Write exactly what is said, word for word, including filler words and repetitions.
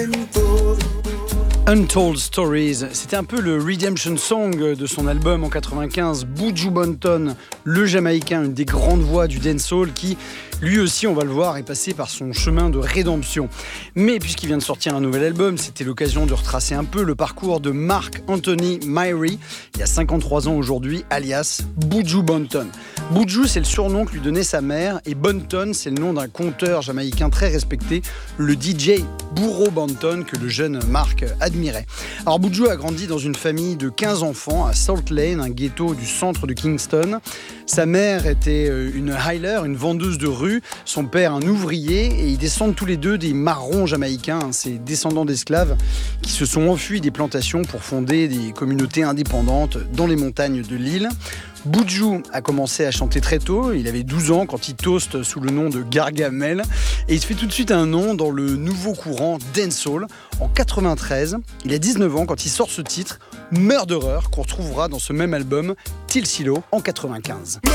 Untold Stories, c'était un peu le redemption song de son album en quatre-vingt-quinze, Buju Banton, le Jamaïcain, une des grandes voix du dancehall qui, lui aussi, on va le voir, est passé par son chemin de rédemption. Mais puisqu'il vient de sortir un nouvel album, c'était l'occasion de retracer un peu le parcours de Mark Anthony Myrie, il y a cinquante-trois ans aujourd'hui, alias Buju Banton. Buju, c'est le surnom que lui donnait sa mère, et Banton, c'est le nom d'un conteur jamaïcain très respecté, le D J Burro Banton, que le jeune Mark admirait. Alors Buju a grandi dans une famille de quinze enfants à Salt Lane, un ghetto du centre de Kingston. Sa mère était une hiler, une vendeuse de rue, son père un ouvrier, et ils descendent tous les deux des marrons jamaïcains, ces descendants d'esclaves qui se sont enfuis des plantations pour fonder des communautés indépendantes dans les montagnes de l'île. Buju a commencé à chanter très tôt, il avait douze ans quand il toast sous le nom de Gargamel et il se fait tout de suite un nom dans le nouveau courant dancehall. En quatre-vingt-treize, il a dix-neuf ans quand il sort ce titre, Murderer, qu'on retrouvera dans ce même album, Till Silo, en quatre-vingt-quinze.